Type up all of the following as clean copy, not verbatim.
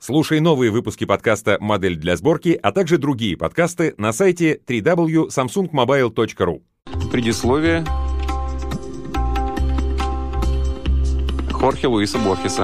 Слушай новые выпуски подкаста «Модель для сборки», а также другие подкасты на сайте www.samsungmobile.ru. Предисловие Хорхе Луиса Борхеса.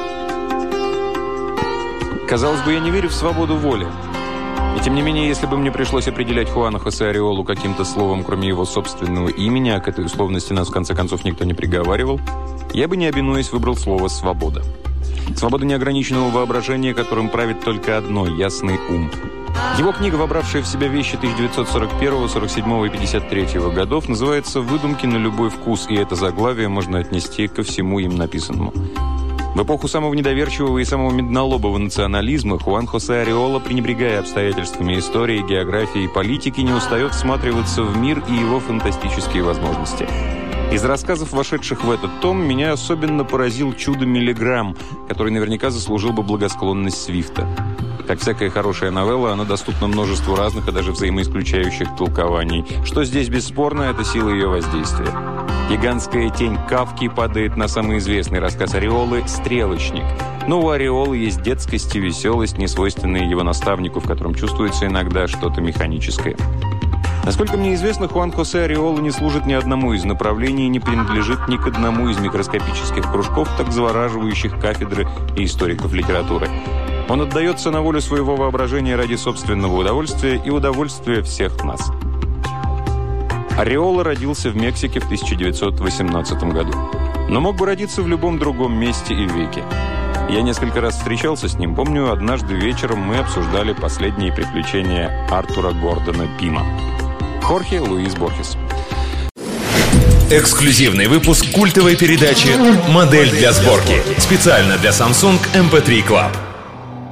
Казалось бы, я не верю в свободу воли. И тем не менее, если бы мне пришлось определять Хуана Хосе Ареолу каким-то словом, кроме его собственного имени, а к этой условности нас в конце концов никто не приговаривал, я бы, не обинуясь, выбрал слово «свобода». Свобода неограниченного воображения, которым правит только одно – ясный ум. Его книга, вобравшая в себя вещи 1941, 47 и 53 годов, называется «Выдумки на любой вкус», и это заглавие можно отнести ко всему им написанному. В эпоху самого недоверчивого и самого меднолобого национализма Хуан Хосе Ареола, пренебрегая обстоятельствами истории, географии и политики, не устает всматриваться в мир и его фантастические возможности. Из рассказов, вошедших в этот том, меня особенно поразил «Чудо Миллиграмм», который наверняка заслужил бы благосклонность Свифта. Как всякая хорошая новелла, она доступна множеству разных и даже взаимоисключающих толкований. Что здесь бесспорно, это сила ее воздействия. Гигантская тень Кафки падает на самый известный рассказ Ареолы «Стрелочник». Но у Ареолы есть детскость и веселость, несвойственные его наставнику, в котором чувствуется иногда что-то механическое. Насколько мне известно, Хуан Хосе Ареола не служит ни одному из направлений и не принадлежит ни к одному из микроскопических кружков, так завораживающих кафедры и историков литературы. Он отдается на волю своего воображения ради собственного удовольствия и удовольствия всех нас. Ареола родился в Мексике в 1918 году, но мог бы родиться в любом другом месте и веке. Я несколько раз встречался с ним. Помню, однажды вечером мы обсуждали последние приключения Артура Гордона Пима. Хорхе Луис Борхес. Эксклюзивный выпуск культовой передачи «Модель для сборки». Специально для Samsung MP3 Club.